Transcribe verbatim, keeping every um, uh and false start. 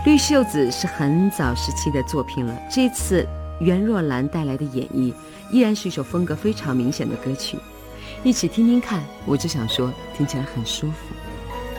绿袖子是很早时期的作品了，这次袁若兰带来的演绎依然是一首风格非常明显的歌曲，一起听听看。我只想说听起来很舒服。